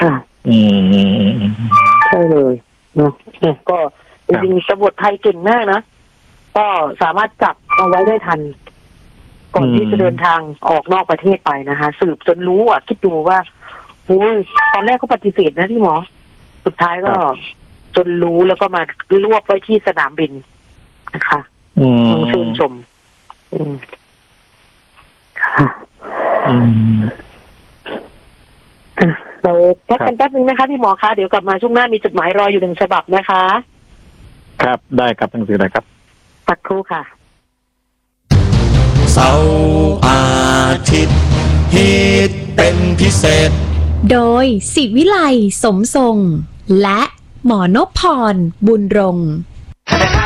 อ่าใช่เลยเนาะก็จริงๆตำรวจไทยเก่งมากนะก็สามารถจับเอาไว้ได้ทันก่อนที่จะเดินทางออกนอกประเทศไปนะคะสืบจนรู้คิดดูว่าโอ้ยตอนแรกเขาปฏิเสธนะที่หมอสุดท้ายก็จนรู้แล้วก็มารวบไว้ที่สนามบินนะคะต้องชื่นชมค่ะเราพักกันแป๊บนึงนะคะพี่หมอคะเดี๋ยวกลับมาช่วงหน้ามีจดหมายรออยู่1 ฉบับนะคะครับได้ครับหนังสืออะไรครับสักครู่ค่ะเสาร์อาทิตย์ฮิตเป็นพิเศษโดยศิวิไลสมทรงและหมอนพพรบุญรงค์